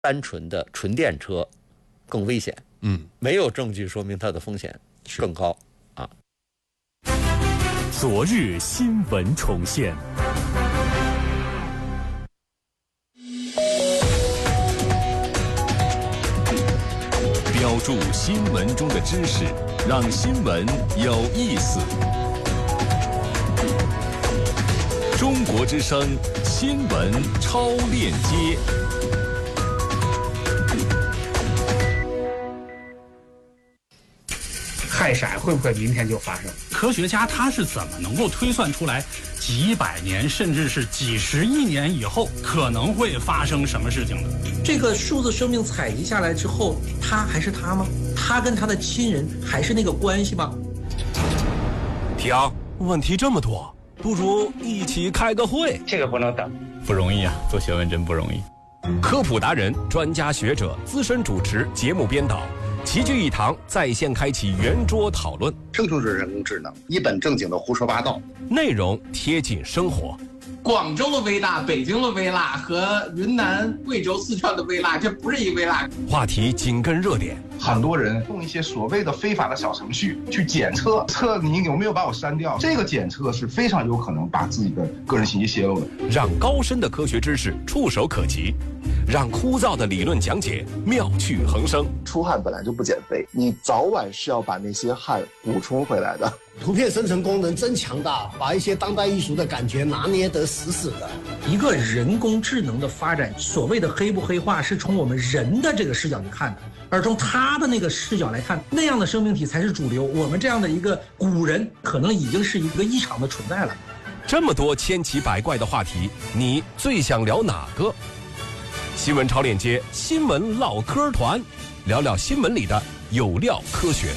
单纯的纯电车更危险。没有证据说明它的风险更高啊。 昨日新闻重现。标注新闻中的知识，让新闻有意思。中国之声新闻超链接。 氦闪会不会明天就发生？ 科学家他是怎么能够推算出来几百年甚至是几十亿年以后可能会发生什么事情的？ 这个数字生命采集下来之后，他还是他吗？他跟他的亲人还是那个关系吗？ 停，问题这么多，不如一起开个会。 这个不能等， 不容易啊，做学问真不容易。 科普达人、专家学者、资深主持、节目编导齐聚一堂，在线开启圆桌讨论。 生成式人工智能一本正经的胡说八道， 内容贴近生活。 广州的微辣、北京的微辣和云南、贵州、四川的微辣，这不是一微辣。 话题紧跟热点。 很多人用一些所谓的非法的小程序去检测你有没有把我删掉，这个检测是非常有可能把自己的个人信息泄露的。 让高深的科学知识触手可及，让枯燥的理论讲解妙趣横生。 出汗本来就不减肥，你早晚是要把那些汗补充回来的。 图片生成功能真强大，把一些当代艺术的感觉拿捏得死死的。 一个人工智能的发展，所谓的黑不黑化是从我们人的这个视角去看的，而从他的那个视角来看，那样的生命体才是主流。我们这样的一个古人，可能已经是一个异常的存在了。 这么多千奇百怪的话题，你最想聊哪个？新闻超链接，新闻唠嗑团，聊聊新闻里的有料科学。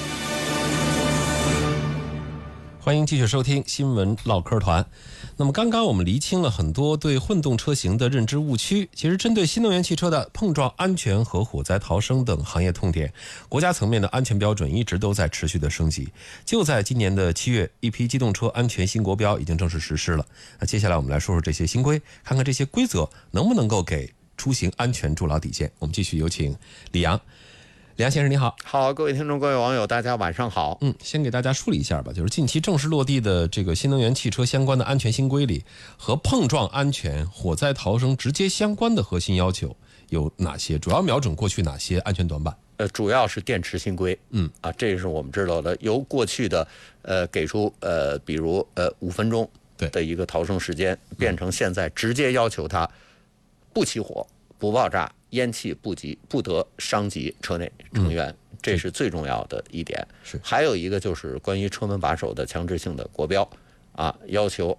欢迎继续收听新闻唠嗑团。那么刚刚我们厘清了很多对混动车型的认知误区，其实针对新能源汽车的碰撞安全和火灾逃生等行业痛点，国家层面的安全标准一直都在持续的升级。就在今年的7月，一批机动车安全新国标已经正式实施了。那接下来我们来说说这些新规，看看这些规则能不能够给出行安全筑牢底线。我们继续有请李阳。李阳先生你好。 好，各位听众各位网友大家晚上好。 先给大家梳理一下吧，就是近期正式落地的这个新能源汽车相关的安全新规里，和碰撞安全、火灾逃生直接相关的核心要求有哪些？主要瞄准过去哪些安全短板？ 主要是电池新规。这是我们知道的，由过去的给出比如5分钟的一个逃生时间，变成现在直接要求它不起火、不爆炸、烟气不得伤及车内成员，这是最重要的一点。还有一个就是关于车门把手的强制性的国标要求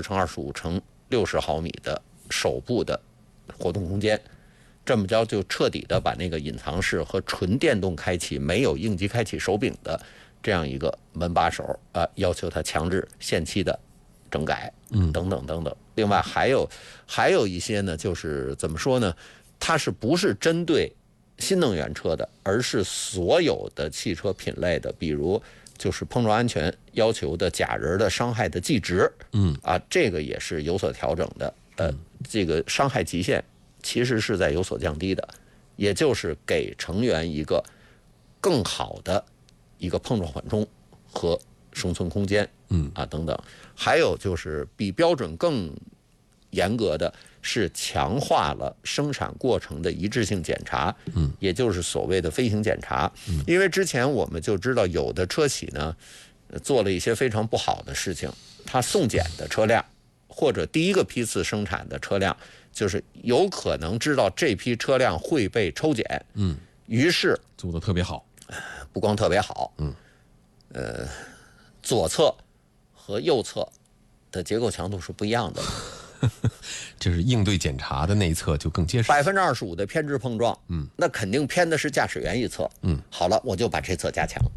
20×25×60毫米的手部的活动空间，这么着就彻底的把那个隐藏式和纯电动开启没有应急开启手柄的这样一个门把手要求它强制限期的整改，等等等等。另外还有一些呢，就是怎么说呢？它是不是针对新能源车的，而是所有的汽车品类的，比如就是碰撞安全要求的假人的伤害的计值，这个也是有所调整的。这个伤害极限其实是在有所降低的，也就是给成员一个更好的一个碰撞缓冲和生存空间，等等。还有就是比标准更严格的是强化了生产过程的一致性检查，也就是所谓的飞行检查。因为之前我们就知道有的车企呢做了一些非常不好的事情，它送检的车辆或者第一个批次生产的车辆，就是有可能知道这批车辆会被抽检，于是做得特别好， 不光特别好，左侧和右侧的结构强度是不一样的。 就是应对检查的那一侧就更结实。 25%的偏置碰撞，那肯定偏的是驾驶员一侧。好了，我就把这侧加强。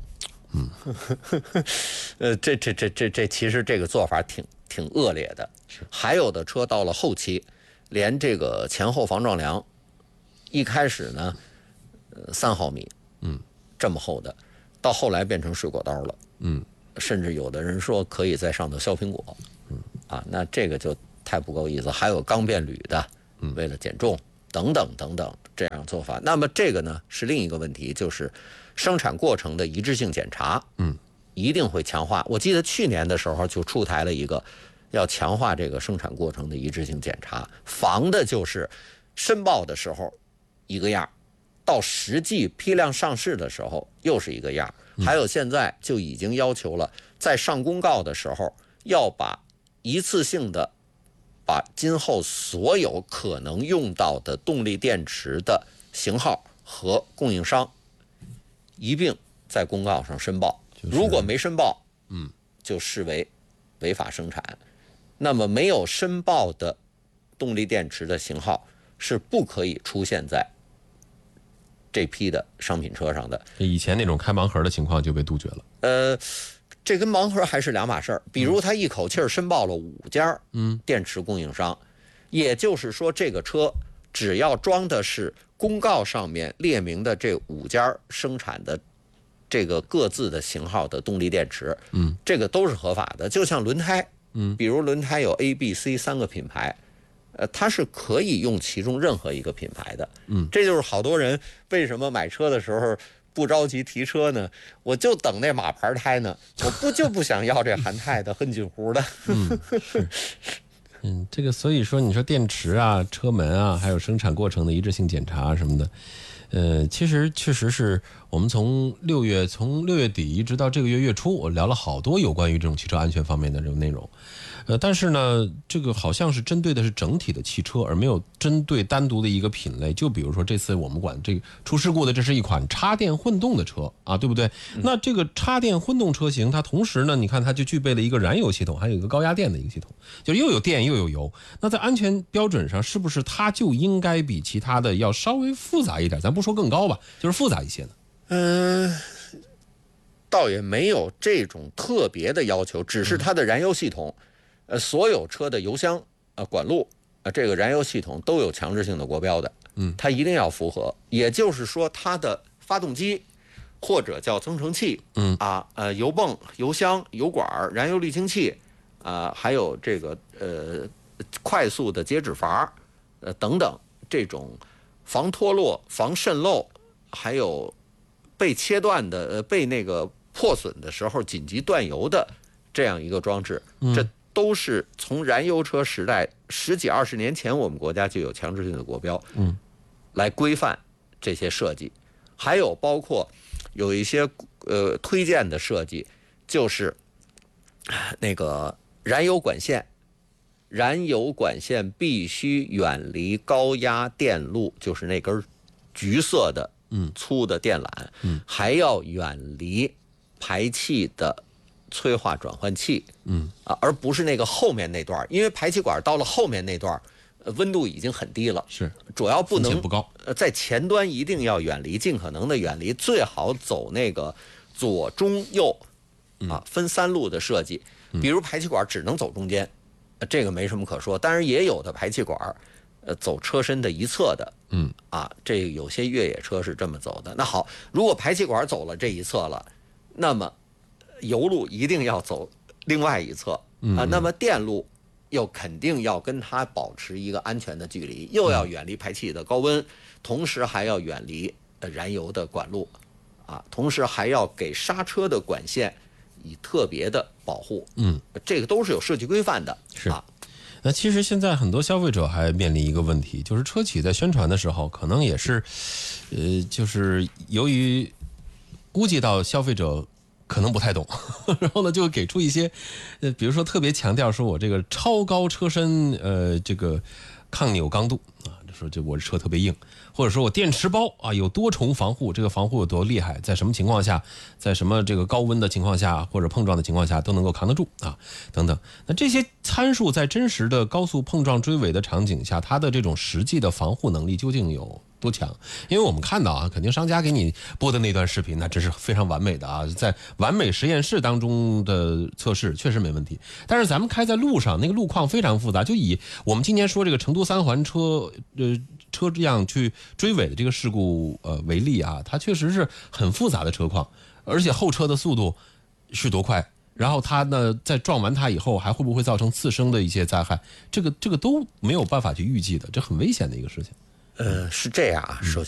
这其实这个做法挺恶劣的。还有的车到了后期，连这个前后防撞梁，一开始呢，3毫米，这么厚的，到后来变成水果刀了，甚至有的人说可以在上头削苹果，那这个就太不够意思。还有钢变铝的，为了减重等等等等这样做法。那么这个呢是另一个问题，就是生产过程的一致性检查，一定会强化。我记得去年的时候就出台了一个要强化这个生产过程的一致性检查，防的就是申报的时候一个样，到实际批量上市的时候又是一个样。还有现在就已经要求了，在上公告的时候要把一次性的把今后所有可能用到的动力电池的型号和供应商一并在公告上申报。如果没申报，就视为违法生产。那么没有申报的动力电池的型号是不可以出现在这批的商品车上的。 以前那种开盲盒的情况就被杜绝了。 这跟盲盒还是两码事儿。比如他一口气申报了5家电池供应商，也就是说这个车只要装的是公告上面列明的这5家生产的这个各自的型号的动力电池，这个都是合法的。就像轮胎，比如轮胎有 A、B、C 3个品牌，它是可以用其中任何一个品牌的。这就是好多人为什么买车的时候不着急提车呢？我就等那马牌胎呢，我不想要这韩泰的、恨锦湖的。 这个所以说，你说电池啊、车门啊，还有生产过程的一致性检查什么的，其实确实是我们从6月底一直到这个月初，我聊了好多有关于这种汽车安全方面的这种内容。但是呢，这个好像是针对的是整体的汽车，而没有针对单独的一个品类。就比如说这次我们管这个出事故的，这是一款插电混动的车啊，对不对？那这个插电混动车型，它同时呢，你看它就具备了一个燃油系统，还有一个高压电的一个系统，就是又有电又有油。那在安全标准上，是不是它就应该比其他的要稍微复杂一点？咱不说更高吧，就是复杂一些呢？ 倒也没有这种特别的要求，只是它的燃油系统。所有车的油箱管路这个燃油系统都有强制性的国标的，它一定要符合。也就是说，它的发动机或者叫增程器，油泵、油箱、油管、燃油滤清器，还有这个快速的接止阀，等等，这种防脱落、防渗漏，还有被切断的、被那个破损的时候紧急断油的这样一个装置，这都是从燃油车时代10几20年前，我们国家就有强制性的国标，来规范这些设计。还有包括有一些推荐的设计，就是那个燃油管线必须远离高压电路，就是那根橘色的粗的电缆，还要远离排气的催化转换器，而不是那个后面那段，因为排气管到了后面那段，温度已经很低了， 是主要不能不高， 在前端一定要远离，尽可能的远离，最好走那个左中右分3路的设计。比如排气管只能走中间，这个没什么可说。但是也有的排气管走车身的一侧的，这有些越野车是这么走的。那好，如果排气管走了这一侧了，那么油路一定要走另外一侧那么电路又肯定要跟它保持一个安全的距离，又要远离排气的高温，同时还要远离燃油的管路同时还要给刹车的管线以特别的保护，这个都是有设计规范的。 是那其实现在很多消费者还面临一个问题，就是车企在宣传的时候，可能也是就是由于估计到消费者可能不太懂，然后呢就给出一些比如说特别强调说我这个超高车身这个抗扭刚度说这我这车特别硬，或者说我电池包有多重防护，这个防护有多厉害，在什么情况下，在什么这个高温的情况下或者碰撞的情况下都能够扛得住等等。那这些参数在真实的高速碰撞追尾的场景下，它的这种实际的防护能力究竟有多强？因为我们看到肯定商家给你播的那段视频那真是非常完美的在完美实验室当中的测试确实没问题。但是咱们开在路上，那个路况非常复杂，就以我们今年说这个成都3环车这样去追尾的这个事故为例它确实是很复杂的车况，而且后车的速度是多快，然后它呢在撞完它以后还会不会造成次生的一些灾害，这个都没有办法去预计的，这很危险的一个事情。 是这样啊，首